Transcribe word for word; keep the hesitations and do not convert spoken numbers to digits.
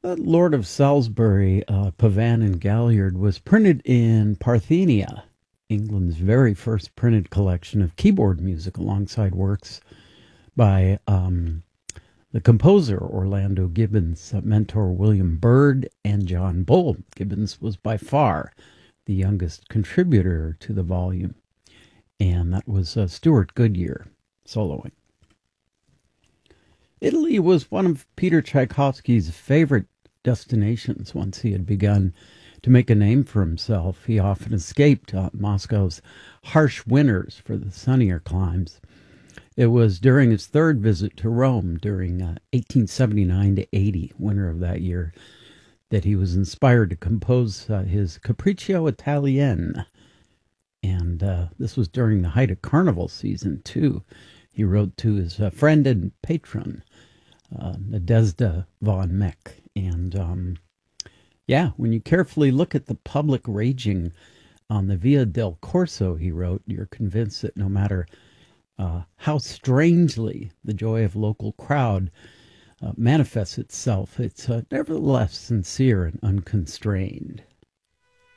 Uh, Lord of Salisbury, uh, Pavan and Galliard was printed in Parthenia, England's very first printed collection of keyboard music, alongside works by um, the composer Orlando Gibbons, uh, mentor William Byrd, and John Bull. Gibbons was by far the youngest contributor to the volume, and that was uh, Stuart Goodyear soloing. Italy was one of Peter Tchaikovsky's favorite destinations once he had begun to make a name for himself. He often escaped uh, Moscow's harsh winters for the sunnier climes. It was during his third visit to Rome during uh, eighteen seventy-nine to eighty, winter of that year, that he was inspired to compose uh, his Capriccio Italien. And uh, this was during the height of carnival season, too. He wrote to his uh, friend and patron, uh, Nadezhda von Meck. And um, yeah, when you carefully look at the public raging on the Via del Corso, he wrote, you're convinced that no matter uh, how strangely the joy of local crowd uh, manifests itself, it's uh, nevertheless sincere and unconstrained.